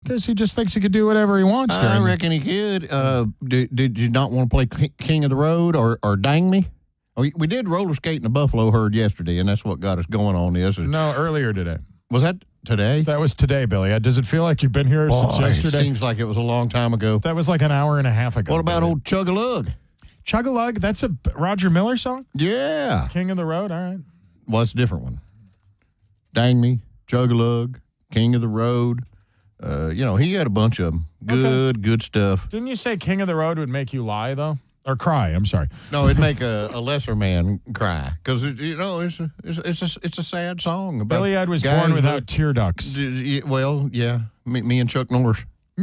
Guess he just thinks he could do whatever he wants. I reckon he could. Did you not want to play King of the Road or Dang Me? We did roller skate in the Buffalo herd yesterday, and that's what got us going on this. No, earlier today. Was that today? That was today, Billy. Does it feel like you've been here since yesterday? It seems like it was a long time ago. That was like an hour and a half ago. What about Billy? old Chug-a-Lug? Chug-a-Lug? That's a Roger Miller song? Yeah. King of the Road? All right. Well, it's a different one. Dang Me, Chug-a-Lug, King of the Road. He had a bunch of them. Good stuff. Didn't you say King of the Road would make you lie, though? Or cry, I'm sorry. No, it'd make a lesser man cry because it's a sad song. About Billy Ed was born without tear ducts. Well, yeah, me and Chuck Norris.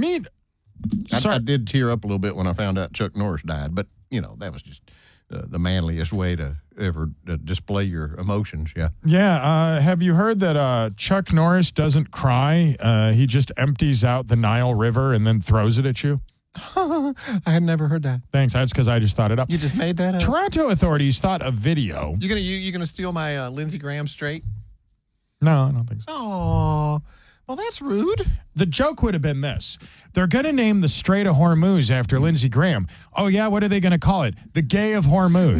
I did tear up a little bit when I found out Chuck Norris died, but that was just the manliest way to ever display your emotions. Yeah. Yeah. Have you heard that Chuck Norris doesn't cry? He just empties out the Nile River and then throws it at you. I had never heard that. Thanks. That's because I just thought it up. You just made that up? Toronto authorities thought a video. You gonna steal my Lindsey Graham straight? No, I don't think so. Oh, well, that's rude. The joke would have been this. They're going to name the Strait of Hormuz after Lindsey Graham. Oh, yeah? What are they going to call it? The Gay of Hormuz.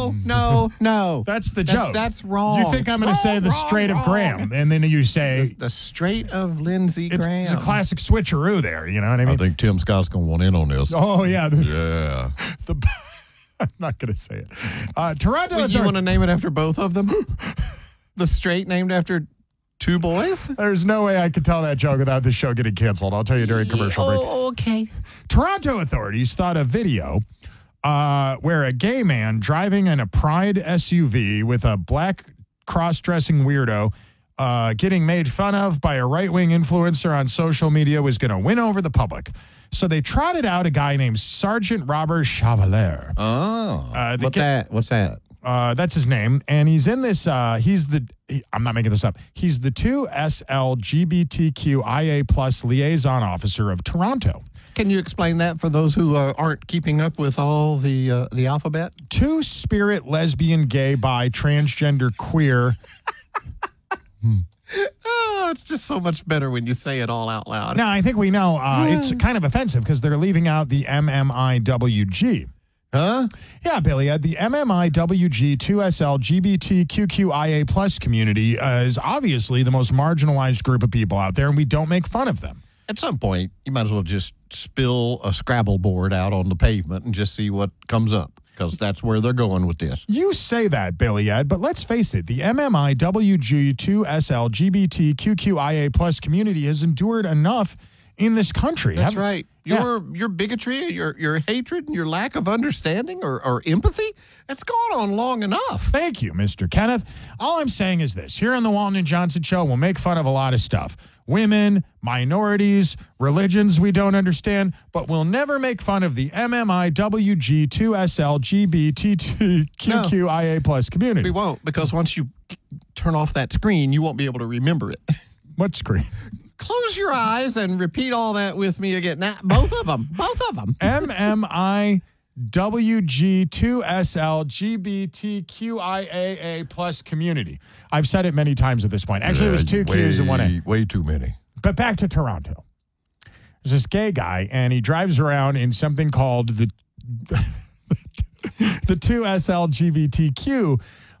No. That's the joke. That's wrong. You think I'm going to say the Strait of Graham, and then you say... The Strait of Lindsey Graham. It's a classic switcheroo there, you know what I mean? I think Tim Scott's going to want in on this. Oh, yeah. Yeah. I'm not going to say it. Toronto... You want to name it after both of them? The Strait named after... two boys? There's no way I could tell that joke without this show getting canceled. I'll tell you during commercial break. Oh, okay. Toronto authorities thought a video where a gay man driving in a Pride SUV with a black cross-dressing weirdo getting made fun of by a right-wing influencer on social media was going to win over the public. So they trotted out a guy named Sergeant Robert Chevalier. Oh. What's that? That's his name. And he's in this, I'm not making this up. He's the 2SL LGBTQIA plus liaison officer of Toronto. Can you explain that for those who aren't keeping up with all the alphabet? Two-spirit, lesbian, gay, bi, transgender, queer. Oh, it's just so much better when you say it all out loud. Now, I think we know it's kind of offensive because they're leaving out the MMIWG. Huh? Yeah, Billy. The MMIWG 2SL LGBTQIA plus community is obviously the most marginalized group of people out there, and we don't make fun of them. At some point, you might as well just spill a Scrabble board out on the pavement and just see what comes up, because that's where they're going with this. You say that, Billy Ed, but let's face it, the MMIWG 2SL LGBTQIA plus community has endured enough in this country. That's right. Your bigotry, your hatred, and your lack of understanding or empathy, that's gone on long enough. Thank you, Mr. Kenneth. All I'm saying is this. Here on the Walton and Johnson Show, we'll make fun of a lot of stuff. Women, minorities, religions we don't understand, but we'll never make fun of the MMIWG 2SL LGBTQIA plus community. We won't, because once you turn off that screen, you won't be able to remember it. What screen? Close your eyes and repeat all that with me again. Now, both of them. MMIWG 2SL LGBTQIAA plus community. I've said it many times at this point. Actually, it was two Q's and one A. Way too many. But back to Toronto. There's this gay guy, and he drives around in something called the 2SL LGBTQ.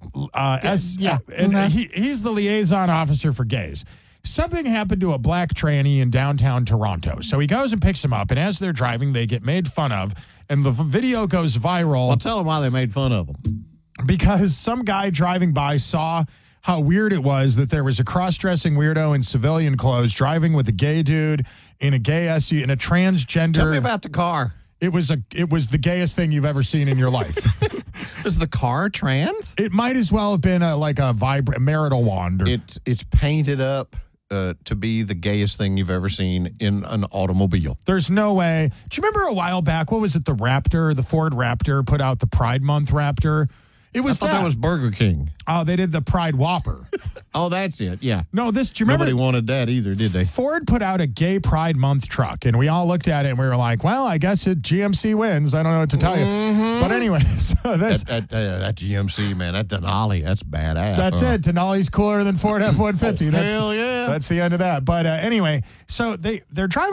He's the liaison officer for gays. Something happened to a black tranny in downtown Toronto. So he goes and picks him up, and as they're driving, they get made fun of, and the video goes viral. Well, tell them why they made fun of them. Because some guy driving by saw how weird it was that there was a cross-dressing weirdo in civilian clothes driving with a gay dude in a gay SUV, in a transgender. Tell me about the car. It was the gayest thing you've ever seen in your life. Is the car trans? It might as well have been a marital wand. It's painted up to be the gayest thing you've ever seen in an automobile. There's no way. Do you remember a while back, what was it, the Raptor, the Ford Raptor put out the Pride Month Raptor? It was I thought that was Burger King. Oh, they did the Pride Whopper. Oh, that's it. Yeah. No, do you remember? Nobody wanted that either, did they? Ford put out a Gay Pride Month truck, and we all looked at it and we were like, well, I guess GMC wins. I don't know what to tell you. But anyway, so that GMC, man, that Denali, that's badass. That's it. Denali's cooler than Ford F-150. Hell yeah. That's the end of that. But anyway, so they're driving